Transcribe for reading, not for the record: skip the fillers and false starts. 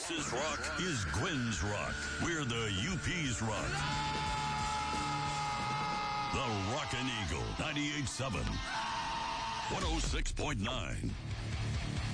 Texas rock is Gwen's rock. We're the UP's rock. The Rockin' Eagle, 98.7, 106.9.